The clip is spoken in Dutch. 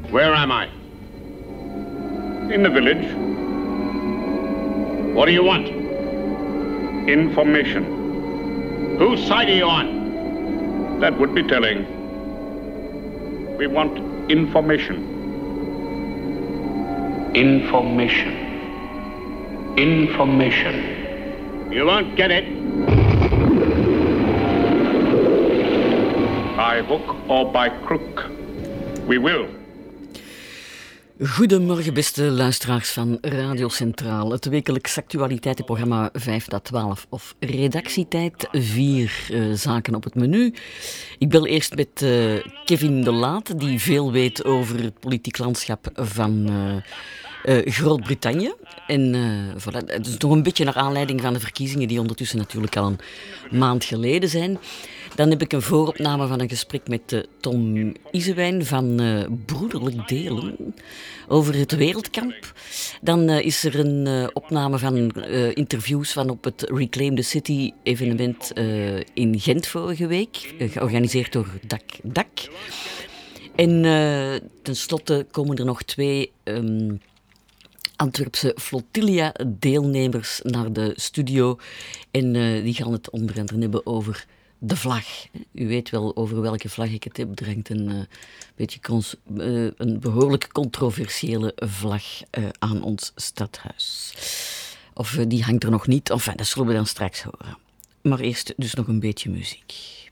Where am I? In the village. What do you want? Information. Whose side are you on? That would be telling. We want information. Information. Information. You won't get it. By hook or by crook. We will. Goedemorgen beste luisteraars van Radio Centraal. Het wekelijks actualiteitenprogramma 5 tot 12 of redactietijd. 4 zaken op het menu. Ik bel eerst met Kevin de Laat, die veel weet over het politiek landschap van Groot-Brittannië. En voilà, het is nog een beetje naar aanleiding van de verkiezingen die ondertussen natuurlijk al een maand geleden zijn. Dan heb ik een vooropname van een gesprek met Tom Isewijn van Broederlijk Delen over het Wereldkamp. Dan is er een opname van interviews van op het Reclaim the City evenement in Gent vorige week, georganiseerd door DAC. En tenslotte komen er nog 2 Antwerpse flotilla-deelnemers naar de studio. En die gaan het onder andere hebben over de vlag. U weet wel over welke vlag ik het heb. Er hangt een behoorlijk controversiële vlag aan ons stadhuis. Of die hangt er nog niet. Enfin, dat zullen we dan straks horen. Maar eerst dus nog een beetje muziek.